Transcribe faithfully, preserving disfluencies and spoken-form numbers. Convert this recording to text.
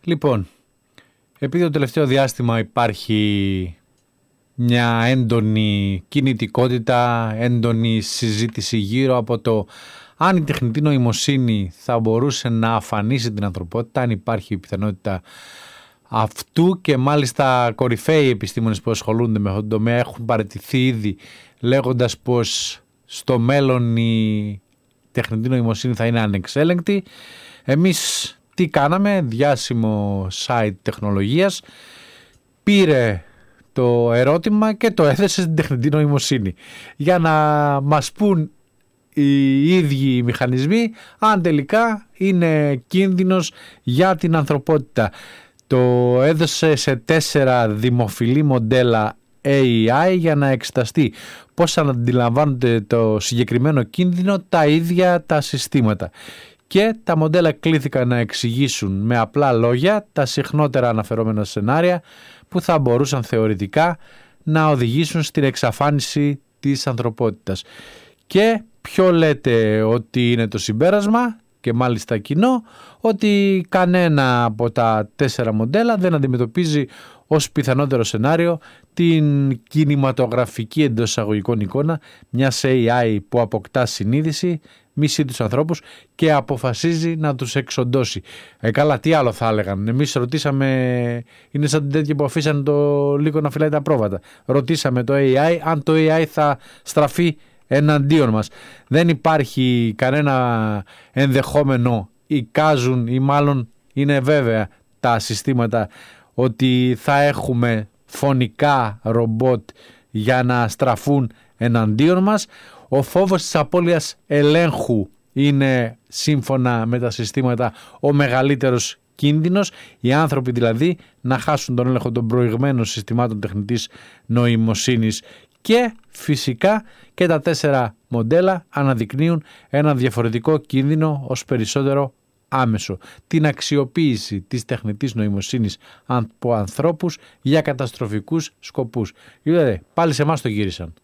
Λοιπόν, επειδή το τελευταίο διάστημα υπάρχει μια έντονη κινητικότητα, έντονη συζήτηση γύρω από το αν η τεχνητή νοημοσύνη θα μπορούσε να αφανίσει την ανθρωπότητα, αν υπάρχει η πιθανότητα αυτού, και μάλιστα κορυφαίοι επιστήμονες που ασχολούνται με αυτόν τον τομέα έχουν παραιτηθεί ήδη λέγοντας πως στο μέλλον η τεχνητή νοημοσύνη θα είναι ανεξέλεγκτη. Εμείς τι κάναμε? Διάσημο site τεχνολογίας πήρε το ερώτημα και το έθεσε στην τεχνητή νοημοσύνη για να μας πούν οι ίδιοι οι μηχανισμοί αν τελικά είναι κίνδυνος για την ανθρωπότητα. Το έδωσε σε τέσσερα δημοφιλή μοντέλα έι άι για να εξεταστεί πώς αντιλαμβάνονται το συγκεκριμένο κίνδυνο τα ίδια τα συστήματα. Και τα μοντέλα κλήθηκαν να εξηγήσουν με απλά λόγια τα συχνότερα αναφερόμενα σενάρια που θα μπορούσαν θεωρητικά να οδηγήσουν στην εξαφάνιση της ανθρωπότητας. Και ποιο λέτε ότι είναι το συμπέρασμα, και μάλιστα κοινό, ότι κανένα από τα τέσσερα μοντέλα δεν αντιμετωπίζει ως πιθανότερο σενάριο την κινηματογραφική εντός εισαγωγικών εικόνα μιας έι άι που αποκτά συνείδηση, μισεί τους ανθρώπους και αποφασίζει να τους εξοντώσει. Ε, καλά, τι άλλο θα έλεγαν? Εμείς ρωτήσαμε, είναι σαν τέτοια που αφήσανε το λύκο να φυλάει τα πρόβατα. Ρωτήσαμε το έι άι αν το έι άι θα στραφεί εναντίον μας. Δεν υπάρχει κανένα ενδεχόμενο, εικάζουν ή μάλλον είναι βέβαια τα συστήματα, ότι θα έχουμε φωνικά ρομπότ για να στραφούν εναντίον μας. Ο φόβος της απώλειας ελέγχου είναι σύμφωνα με τα συστήματα ο μεγαλύτερος κίνδυνος, οι άνθρωποι δηλαδή να χάσουν τον έλεγχο των προηγμένων συστημάτων τεχνητής νοημοσύνης. Και φυσικά και τα τέσσερα μοντέλα αναδεικνύουν ένα διαφορετικό κίνδυνο ως περισσότερο άμεσο: την αξιοποίηση της τεχνητής νοημοσύνης από ανθρώπους για καταστροφικούς σκοπούς. Δηλαδή, πάλι σε εμάς το γύρισαν.